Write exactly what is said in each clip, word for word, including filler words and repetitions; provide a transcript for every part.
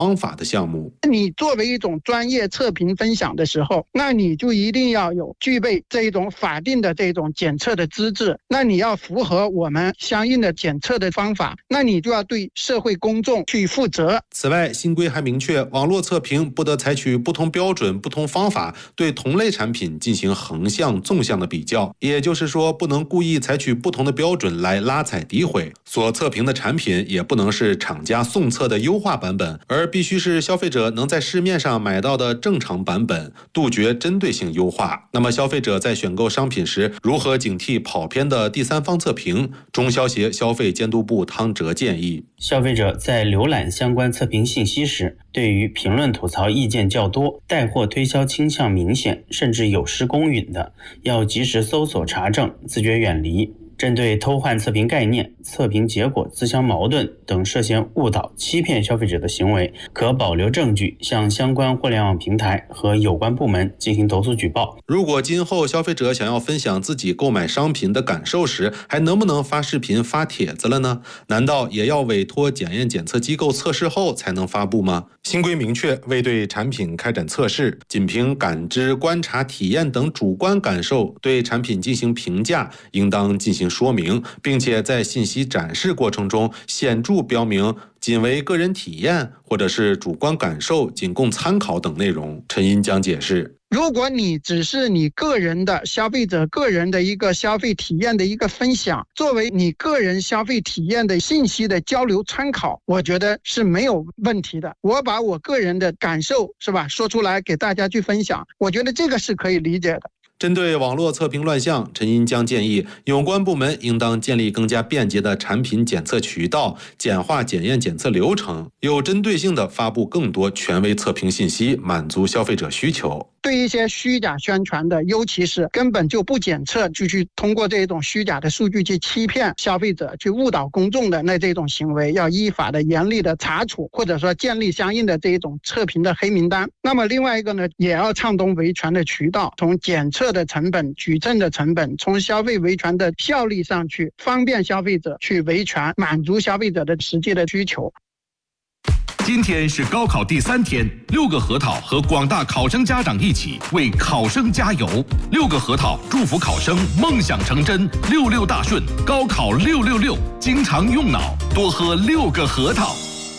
方法的项目。 你作为一种专业测评分享的时候，那你就一定要有具备这一种法定的这种检测的资质，那你要符合我们相应的检测的方法，那你就要对社会公众去负责。 此外，新规还明确，网络测评不得采取不同标准、不同方法对同类产品进行横向、纵向的比较，也就是说，不能故意采取不同的标准来拉踩诋毁。所测评的产品也不能是厂家送测的优化版本，而必须是消费者能在市面上买到的正常版本，杜绝针对性优化。那么消费者在选购商品时，如何警惕跑偏的第三方测评？中消协消费监督部汤哲建议， 消费者在浏览相关测评信息时，对于评论吐槽意见较多、带货推销倾向明显，甚至有失公允的，要及时搜索查证，自觉远离。针对偷换测评概念、测评结果自相矛盾等涉嫌误导、欺骗消费者的行为，可保留证据向相关互联网平台和有关部门进行投诉举报。 如果今后消费者想要分享自己购买商品的感受时，还能不能发视频、发帖子了呢？难道也要委托检验检测机构测试后才能发布吗？新规明确，未对产品开展测试，仅凭感知、观察、体验等主观感受对产品进行评价，应当进行说明，并且在信息展示过程中显著标明仅为个人体验或者是主观感受，仅供参考等内容。陈银江解释， 如果你只是你个人的消费者个人的一个消费体验的一个分享，作为你个人消费体验的信息的交流参考，我觉得是没有问题的。我把我个人的感受是吧说出来给大家去分享，我觉得这个是可以理解的。 针对网络测评乱象，陈银江建议有关部门应当建立更加便捷的产品检测渠道，简化检验检测流程，有针对性地发布更多权威测评信息，满足消费者需求。 对一些虚假宣传的，尤其是根本就不检测，就去通过这种虚假的数据去欺骗消费者、去误导公众的那这种行为，要依法的严厉的查处，或者说建立相应的这一种测评的黑名单。那么另外一个呢，也要畅通维权的渠道，从检测的成本、举证的成本，从消费维权的效率上去方便消费者去维权，满足消费者的实际的需求。 今天是高考第三天，六个核桃和广大考生家长一起为考生加油。六个核桃祝福考生梦想成真，六六大顺，高考六六六，经常用脑，多喝六个核桃。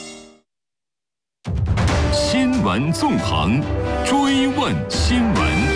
新闻纵横，追问新闻。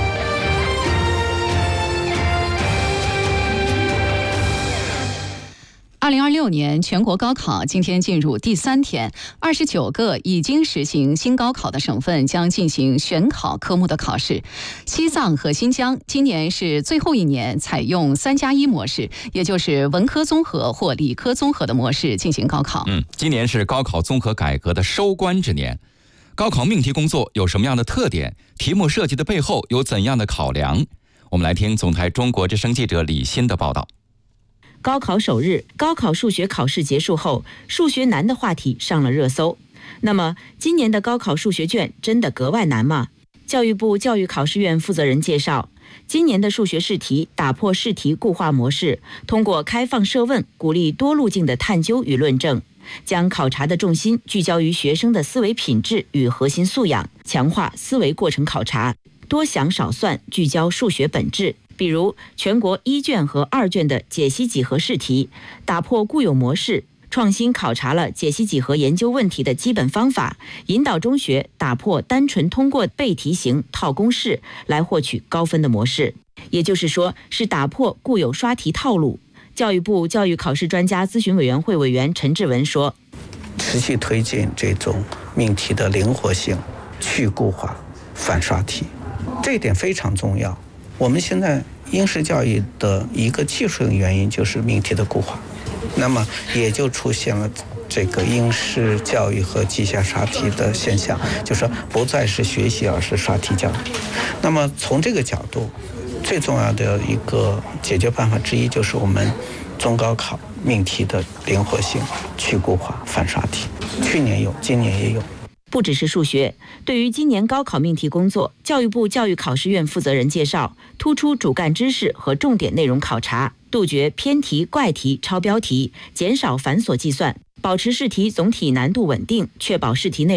二零二六年全国高考今天进入第三天，二十九个已经实行新高考的省份将进行选考科目的考试。西藏和新疆今年是最后一年采用三加一模式，也就是文科综合或理科综合的模式进行高考。 嗯，今年是高考综合改革的收官之年。高考命题工作有什么样的特点？题目设计的背后有怎样的考量？我们来听总台中国之声记者李欣的报道。 高考首日，高考数学考试结束后，数学难的话题上了热搜。那么，今年的高考数学卷真的格外难吗？教育部教育考试院负责人介绍，今年的数学试题打破试题固化模式，通过开放设问，鼓励多路径的探究与论证，将考察的重心聚焦于学生的思维品质与核心素养，强化思维过程考察，多想少算，聚焦数学本质。比如全国一卷和二卷的解析几何试题，打破固有模式，创新考察了解析几何研究问题的基本方法，引导中学打破单纯通过背题型套公式来获取高分的模式。也就是说，是打破固有刷题套路。教育部教育考试专家咨询委员会委员陈志文说， 持续推进这种命题的灵活性，去固化、反刷题，这一点非常重要。我们现在应试教育的一个技术性原因就是命题的固化，那么也就出现了这个应试教育和绩效刷题的现象，就是说不再是学习，而是刷题教育。那么从这个角度，最重要的一个解决办法之一就是我们中高考命题的灵活性，去固化、反刷题。去年有，今年也有。 不只是数学，对于今年高考命题工作，教育部教育考试院负责人介绍，突出主干知识和重点内容考察，杜绝偏题、怪题、超标题，减少繁琐计算， 保持试题总体难度稳定，确保试题内